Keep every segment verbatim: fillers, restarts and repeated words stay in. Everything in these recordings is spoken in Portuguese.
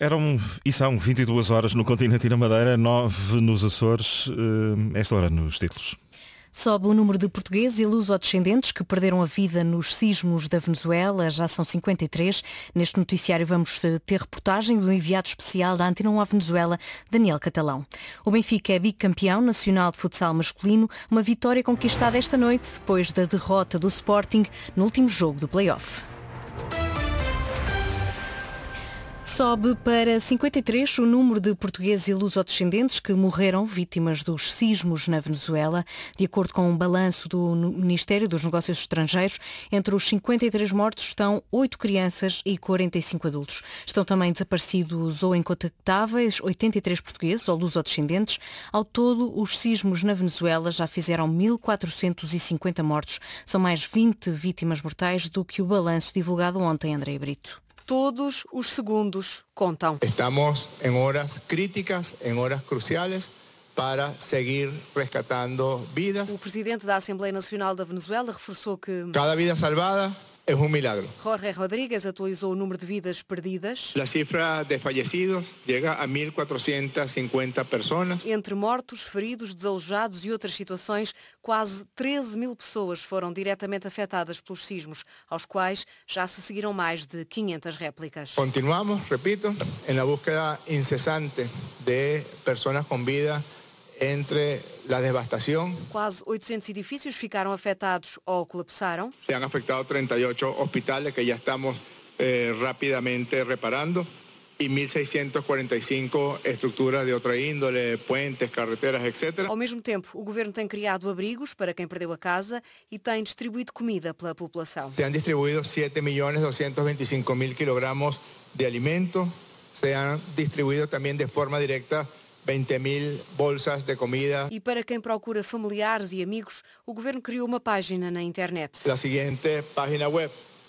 Eram, e são vinte e duas horas no continente e na Madeira, nove nos Açores, esta hora nos títulos. Sobe o número de portugueses e lusodescendentes que perderam a vida nos sismos da Venezuela, já são cinquenta e três. Neste noticiário vamos ter reportagem do enviado especial da Antena um à Venezuela, Daniel Catalão. O Benfica é bicampeão nacional de futsal masculino, uma vitória conquistada esta noite depois da derrota do Sporting no último jogo do play-off. Sobe para cinquenta e três o número de portugueses e lusodescendentes que morreram vítimas dos sismos na Venezuela. De acordo com um balanço do Ministério dos Negócios Estrangeiros, entre os cinquenta e três mortos estão oito crianças e quarenta e cinco adultos. Estão também desaparecidos ou incontactáveis oitenta e três portugueses ou lusodescendentes. Ao todo, os sismos na Venezuela já fizeram mil quatrocentos e cinquenta mortos. São mais vinte vítimas mortais do que o balanço divulgado ontem, André Brito. Todos os segundos contam. Estamos em horas críticas, em horas cruciais, para seguir rescatando vidas. O presidente da Assembleia Nacional da Venezuela reforçou que cada vida salvada é um milagre. Jorge Rodríguez atualizou o número de vidas perdidas. A cifra de fallecidos chega a mil quatrocentas e cinquenta pessoas. Entre mortos, feridos, desalojados e outras situações, quase treze mil pessoas foram diretamente afetadas pelos sismos, aos quais já se seguiram mais de quinhentas réplicas. Continuamos, repito, na búsqueda incessante de pessoas com vida entre a devastação. Quase oitocentos edifícios ficaram afetados ou colapsaram. Se han afectado trinta e oito hospitais que já estamos eh, rapidamente reparando e mil seiscentas e quarenta e cinco estruturas de outra índole, puentes, carreteras, etcétera. Ao mesmo tempo, o governo tem criado abrigos para quem perdeu a casa e tem distribuído comida pela população. Se han distribuído sete milhões duzentos e vinte e cinco mil kilogramos de alimento. Se han distribuído também de forma direta vinte mil bolsas de comida. E para quem procura familiares e amigos, o governo criou uma página na internet. A seguinte página web,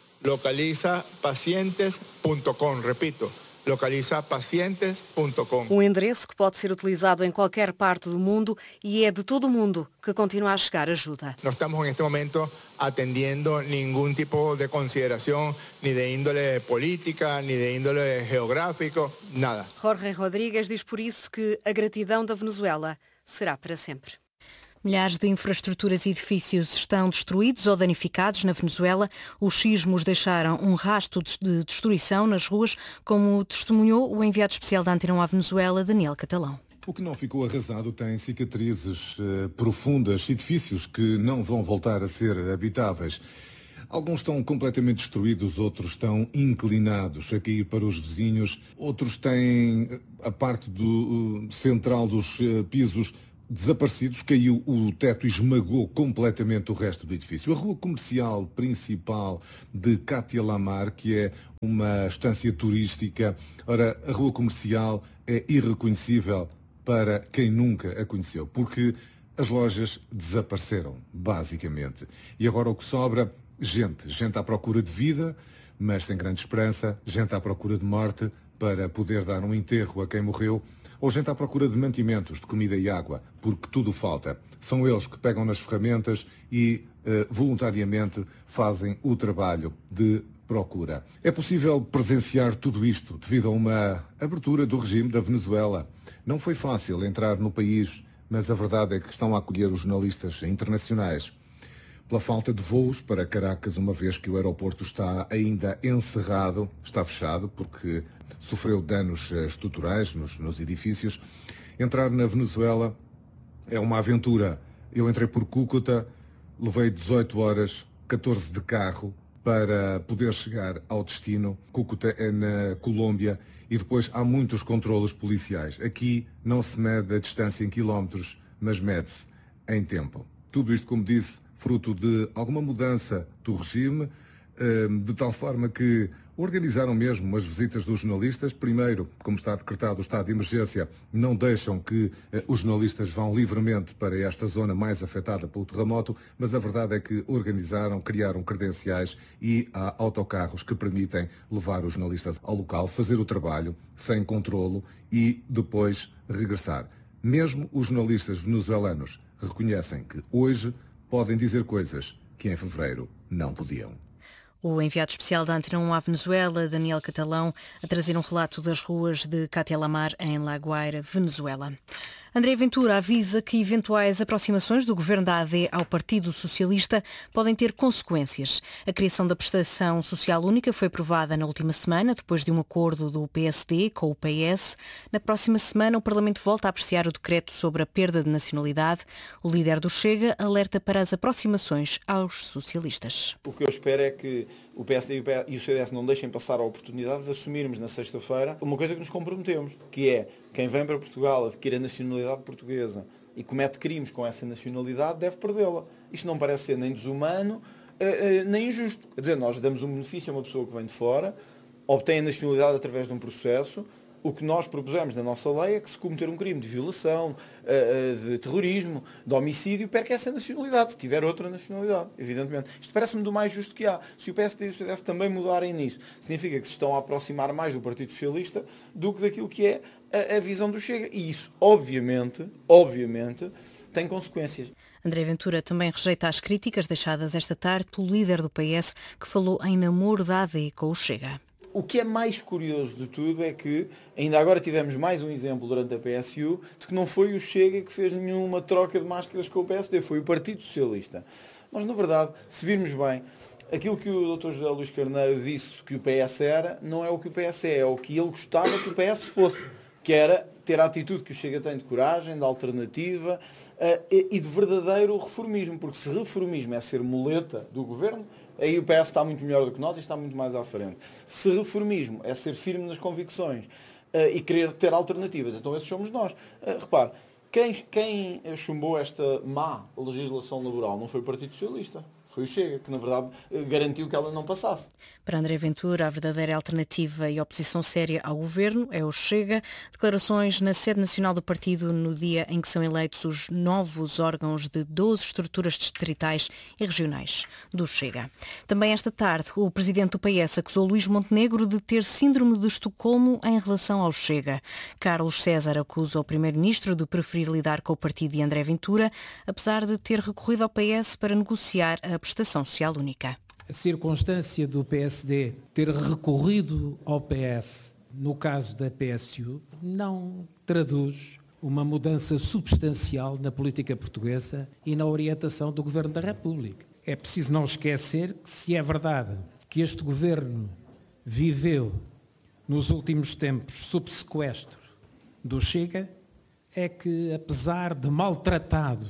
localiza pacientes ponto com, repito, localiza pacientes ponto com. Um endereço que pode ser utilizado em qualquer parte do mundo e é de todo o mundo que continua a chegar ajuda. Não estamos neste momento atendendo nenhum tipo de consideração, nem de índole política, nem de índole geográfico, nada. Jorge Rodríguez diz por isso que a gratidão da Venezuela será para sempre. Milhares de infraestruturas e edifícios estão destruídos ou danificados na Venezuela. Os sismos deixaram um rastro de destruição nas ruas, como testemunhou o enviado especial da Antena um à Venezuela, Daniel Catalão. O que não ficou arrasado tem cicatrizes uh, profundas, edifícios que não vão voltar a ser habitáveis. Alguns estão completamente destruídos, outros estão inclinados a cair para os vizinhos, outros têm a parte do, uh, central dos uh, pisos desaparecidos, caiu o teto e esmagou completamente o resto do edifício. A rua comercial principal de Katia Lamar, que é uma estância turística, ora, a rua comercial é irreconhecível para quem nunca a conheceu, porque as lojas desapareceram, basicamente. E agora o que sobra? Gente, gente à procura de vida, mas sem grande esperança, gente à procura de morte para poder dar um enterro a quem morreu, ou gente à procura de mantimentos, de comida e água, porque tudo falta. São eles que pegam nas ferramentas e eh, voluntariamente fazem o trabalho de procura. É possível presenciar tudo isto devido a uma abertura do regime da Venezuela. Não foi fácil entrar no país, mas a verdade é que estão a acolher os jornalistas internacionais. Pela falta de voos para Caracas, uma vez que o aeroporto está ainda encerrado, está fechado, porque sofreu danos estruturais nos, nos edifícios. Entrar na Venezuela é uma aventura. Eu entrei por Cúcuta, levei dezoito horas, catorze de carro, para poder chegar ao destino. Cúcuta é na Colômbia e depois há muitos controlos policiais. Aqui não se mede a distância em quilómetros, mas mede-se em tempo. Tudo isto, como disse, fruto de alguma mudança do regime, de tal forma que organizaram mesmo as visitas dos jornalistas. Primeiro, como está decretado o estado de emergência, não deixam que os jornalistas vão livremente para esta zona mais afetada pelo terremoto, mas a verdade é que organizaram, criaram credenciais e há autocarros que permitem levar os jornalistas ao local, fazer o trabalho sem controlo e depois regressar. Mesmo os jornalistas venezuelanos reconhecem que hoje podem dizer coisas que em fevereiro não podiam. O enviado especial da Antena um à Venezuela, Daniel Catalão, a trazer um relato das ruas de Catialamar, em La Guaira, Venezuela. André Ventura avisa que eventuais aproximações do governo da A D ao Partido Socialista podem ter consequências. A criação da prestação social única foi aprovada na última semana, depois de um acordo do P S D com o P S. Na próxima semana, o Parlamento volta a apreciar o decreto sobre a perda de nacionalidade. O líder do Chega alerta para as aproximações aos socialistas. O que eu espero é que o P S D e o C D S não deixem passar a oportunidade de assumirmos na sexta-feira uma coisa que nos comprometemos, que é quem vem para Portugal, adquire a nacionalidade portuguesa e comete crimes com essa nacionalidade, deve perdê-la. Isto não parece ser nem desumano, nem injusto. Quer dizer, nós damos um benefício a uma pessoa que vem de fora, obtém a nacionalidade através de um processo. O que nós propusemos na nossa lei é que se cometer um crime de violação, de terrorismo, de homicídio, perca essa nacionalidade, se tiver outra nacionalidade, evidentemente. Isto parece-me do mais justo que há. Se o P S D e o C D S também mudarem nisso, significa que se estão a aproximar mais do Partido Socialista do que daquilo que é a, a visão do Chega. E isso, obviamente, obviamente, tem consequências. André Ventura também rejeita as críticas deixadas esta tarde pelo líder do P S, que falou em namoro da A D com o Chega. O que é mais curioso de tudo é que ainda agora tivemos mais um exemplo durante a P S U de que não foi o Chega que fez nenhuma troca de máscaras com o P S D, foi o Partido Socialista. Mas, na verdade, se virmos bem, aquilo que o doutor José Luís Carneiro disse que o P S era, não é o que o P S é, é o que ele gostava que o P S fosse, que era ter a atitude que o Chega tem de coragem, de alternativa uh, e, e de verdadeiro reformismo, porque se reformismo é ser muleta do governo, aí o P S está muito melhor do que nós e está muito mais à frente. Se reformismo é ser firme nas convicções uh, e querer ter alternativas, então esses somos nós. Uh, repare, quem, quem chumbou esta má legislação laboral não foi o Partido Socialista. Foi o Chega, que na verdade garantiu que ela não passasse. Para André Ventura, a verdadeira alternativa e oposição séria ao governo é o Chega. Declarações na sede nacional do partido no dia em que são eleitos os novos órgãos de doze estruturas distritais e regionais do Chega. Também esta tarde, o presidente do P S acusou Luís Montenegro de ter síndrome de Estocolmo em relação ao Chega. Carlos César acusa o primeiro-ministro de preferir lidar com o partido de André Ventura, apesar de ter recorrido ao P S para negociar a prestação social única. A circunstância do P S D ter recorrido ao P S no caso da P S U não traduz uma mudança substancial na política portuguesa e na orientação do Governo da República. É preciso não esquecer que, se é verdade que este Governo viveu nos últimos tempos sob sequestro do Chega, é que, apesar de maltratado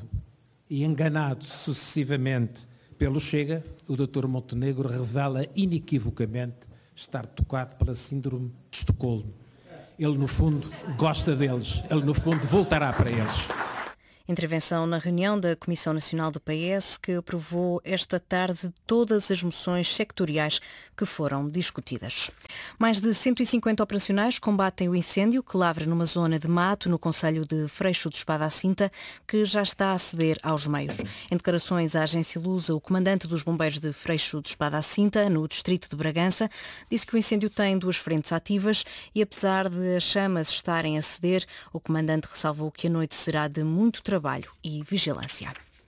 e enganado sucessivamente pelo Chega, o doutor Montenegro revela inequivocamente estar tocado pela síndrome de Estocolmo. Ele, no fundo, gosta deles. Ele, no fundo, voltará para eles. Intervenção na reunião da Comissão Nacional do P S, que aprovou esta tarde todas as moções sectoriais que foram discutidas. Mais de cento e cinquenta operacionais combatem o incêndio que lavra numa zona de mato no concelho de Freixo de Espada à Cinta, que já está a ceder aos meios. Em declarações à agência Lusa, o comandante dos bombeiros de Freixo de Espada à Cinta, no distrito de Bragança, disse que o incêndio tem duas frentes ativas e, apesar de as chamas estarem a ceder, o comandante ressalvou que a noite será de muito trabalho trabalho e vigilância.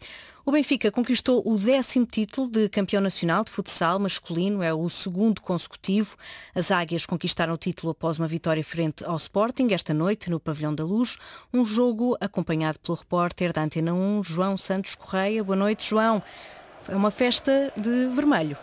O Benfica conquistou o décimo título de campeão nacional de futsal masculino, é o segundo consecutivo. As Águias conquistaram o título após uma vitória frente ao Sporting esta noite no Pavilhão da Luz, um jogo acompanhado pelo repórter da Antena um, João Santos Correia. Boa noite, João. É uma festa de vermelho.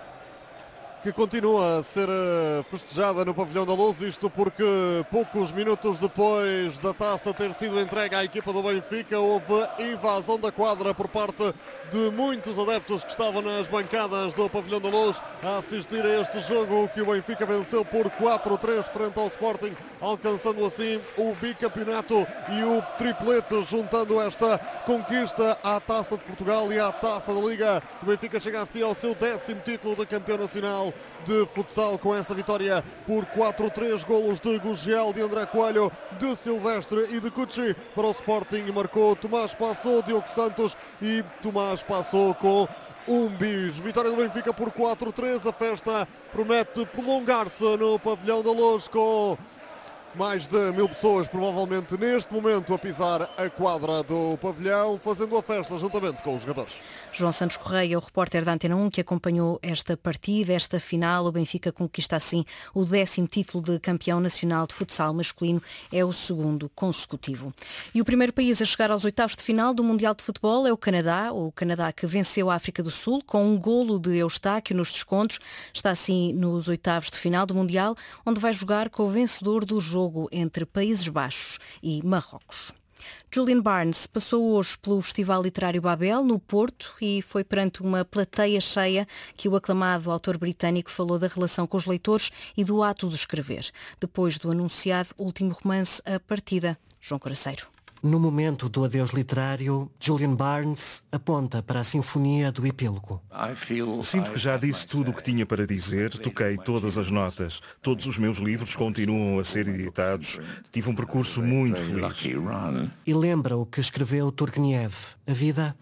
Que continua a ser festejada no Pavilhão da Luz, isto porque poucos minutos depois da taça ter sido entregue à equipa do Benfica, houve invasão da quadra por parte de muitos adeptos que estavam nas bancadas do Pavilhão da Luz a assistir a este jogo que o Benfica venceu por quatro a três frente ao Sporting, alcançando assim o bicampeonato e o triplete, juntando esta conquista à Taça de Portugal e à Taça da Liga. O Benfica chega assim ao seu décimo título de campeão nacional de futsal com essa vitória por quatro a três, golos de Gugel, de André Coelho, de Silvestre e de Cucci. Para o Sporting marcou Tomás Passou, Diogo Santos e Tomás Passou com um bis. Vitória do Benfica por quatro a três. A festa promete prolongar-se no Pavilhão da Luz com Mais de mil pessoas provavelmente neste momento a pisar a quadra do pavilhão, fazendo a festa juntamente com os jogadores. João Santos Correia, o repórter da Antena um, que acompanhou esta partida, esta final. O Benfica conquista assim o décimo título de campeão nacional de futsal masculino, é o segundo consecutivo. E o primeiro país a chegar aos oitavos de final do Mundial de Futebol é o Canadá, o Canadá que venceu a África do Sul com um golo de Eustáquio nos descontos. Está assim nos oitavos de final do Mundial, onde vai jogar com o vencedor do jogo entre Países Baixos e Marrocos. Julian Barnes passou hoje pelo Festival Literário Babel, no Porto, e foi perante uma plateia cheia que o aclamado autor britânico falou da relação com os leitores e do ato de escrever, depois do anunciado último romance A Partida. João Coraceiro. No momento do adeus literário, Julian Barnes aponta para a sinfonia do epílogo. Sinto que já disse tudo o que tinha para dizer, toquei todas as notas. Todos os meus livros continuam a ser editados. Tive um percurso muito feliz. E lembra o que escreveu Turgenev. A vida...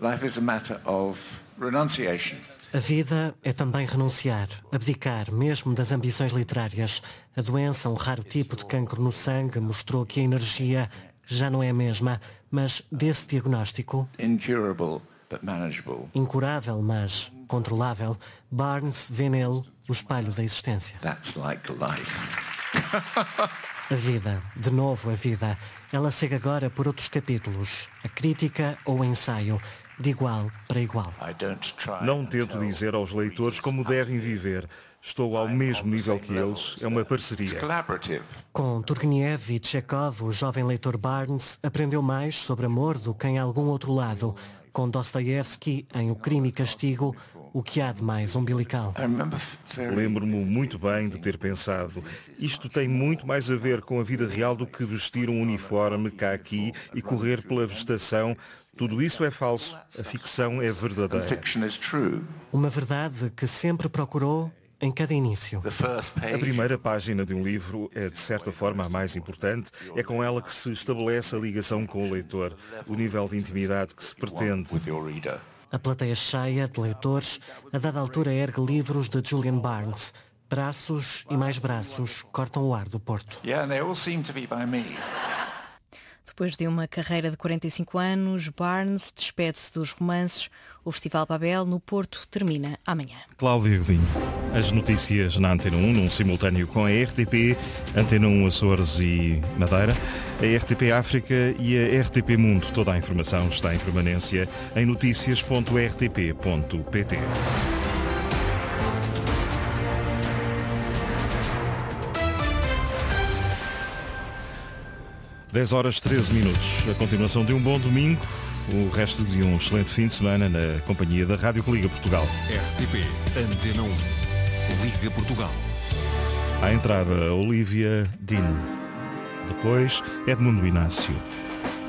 A vida é também renunciar, abdicar mesmo das ambições literárias. A doença, um raro tipo de cancro no sangue, mostrou que a energia já não é a mesma, mas desse diagnóstico, incurable, but manageable. Incurável, mas controlável, Barnes vê nele o espelho da existência. That's like life. A vida, de novo a vida, ela segue agora por outros capítulos, a crítica ou o ensaio, de igual para igual. Não tento dizer aos leitores como devem viver. Estou ao mesmo nível que eles, é uma parceria. Com Turgenev e Chekhov, o jovem leitor Barnes aprendeu mais sobre amor do que em algum outro lado. Com Dostoiévski, em O Crime e Castigo, o que há de mais umbilical. Lembro-me muito bem de ter pensado, isto tem muito mais a ver com a vida real do que vestir um uniforme cá aqui e correr pela vegetação. Tudo isso é falso, a ficção é verdadeira. Uma verdade que sempre procurou em cada início. A primeira página de um livro é, de certa forma, a mais importante. É com ela que se estabelece a ligação com o leitor, o nível de intimidade que se pretende. A plateia cheia de leitores, a dada altura ergue livros de Julian Barnes. Braços e mais braços cortam o ar do Porto. Depois de uma carreira de quarenta e cinco anos, Barnes despede-se dos romances. O Festival Babel no Porto termina amanhã. Cláudia Godinho, as notícias na Antena um, num simultâneo com a R T P, Antena um Açores e Madeira, a R T P África e a R T P Mundo. Toda a informação está em permanência em notícias ponto r t p ponto p t. dez horas treze minutos. A continuação de um bom domingo, o resto de um excelente fim de semana na companhia da Rádio que Liga Portugal. R T P Antena um Liga Portugal. À entrada, Olivia Dean. Depois, Edmundo Inácio.